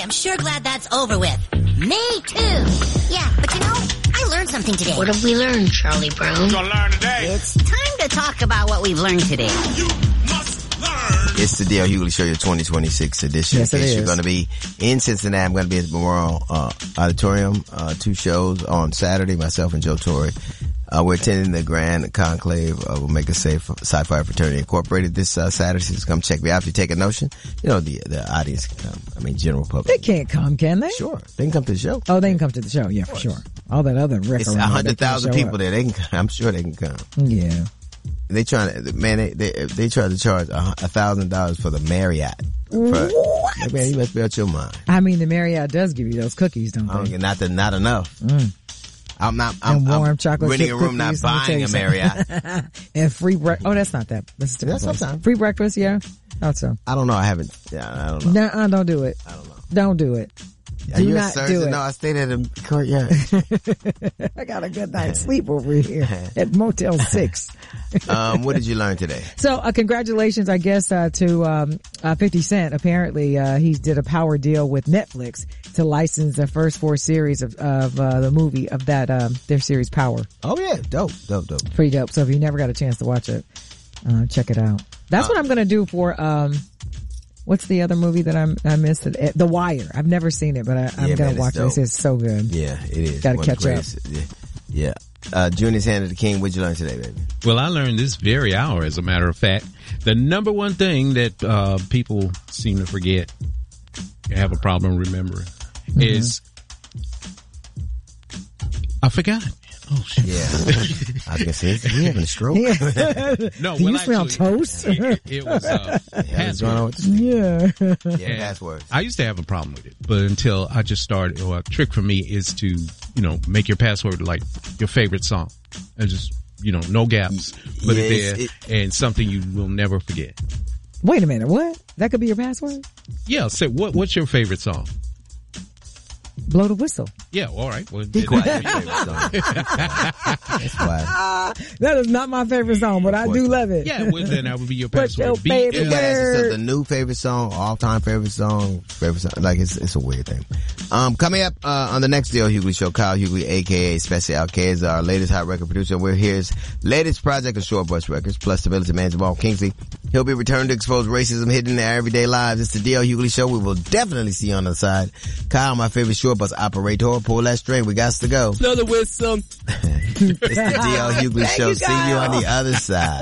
I'm sure glad that's over with. Me too. Yeah, but I learned something today. What have we learned, Charlie Brown? What you gonna learn today? It's time to talk about what we've learned today. You must learn. It's the Dale Hughley Show, your 2026 edition. Yes, it is. You're going to be in Cincinnati. I'm going to be at the Memorial Auditorium, 2 shows on Saturday, myself and Joe Torre. We're attending the Grand Conclave. We'll make a safe Sci-Fi Fraternity Incorporated this Saturday. So come check me out if you take a notion. The audience can come. I mean, general public. They can't come, can they? Sure. They can come to the show. Oh, they can come to the show. Yeah, for sure. All that other record. It's 100,000 people there. They can come. I'm sure they can come. Yeah. They trying to, man, they try to charge $1,000 for the Marriott. What? Man, you must be out your mind. I mean, the Marriott does give you those cookies, don't they? Not enough. I'm warm chocolate renting chip a room, not cookies, let me tell buying you a Marriott. And free breakfast. Oh, that's not that. That's a different place. Sometimes. Free breakfast, yeah. Thought so. I don't know. I haven't. Yeah, I don't know. Nuh-uh, don't do it. I don't know. Don't do it. Are you not a do surgeon? it. No, I stayed at a courtyard. I got a good night's sleep over here at Motel 6. What did you learn today? So, congratulations, I guess, to 50 Cent. Apparently, he did a power deal with Netflix to license the first 4 series of the movie of that, their series Power. Oh yeah, dope. Pretty dope. So if you never got a chance to watch it, check it out. That's what I'm gonna do for, what's the other movie that I missed? The Wire. I've never seen it, but I'm gonna watch it. It's so good. Yeah, it is. Gotta catch up. Yeah. Junior's Hand of the King. What'd you learn today, baby? Well, I learned this very hour, as a matter of fact. The number one thing that people seem to forget, have a problem remembering, is I forgot. Oh, shit. Yeah. I was going to say, is he having a stroke? No, do you smell toast? It was password. Yeah. Passwords. I used to have a problem with it, but until I just started, a trick for me is to, make your password like your favorite song. And just, no gaps. Put it there and something you will never forget. Wait a minute, what? That could be your password? Yeah, say, what's your favorite song? Blow the whistle. Yeah, all right. Well, Be quiet. That's why. That is not my favorite song, but I do love it. Yeah, well, then that would be your What's password. your favorite word? The new favorite song, all-time favorite song. Like, it's a weird thing. Coming up, on the next Dale Hughley Show, Kyle Hughley, aka Special K, is our latest hot record producer. We're his latest project of Short Bus Records, plus the Militant Man Jamal Kingsley. He'll be returning to expose racism hidden in their everyday lives. It's the Dale Hughley Show. We will definitely see you on the side. Kyle, my favorite short bus operator, pull that string. We got to go. Blow the whistle. It's the Dale Hughley Show. See you on the other side.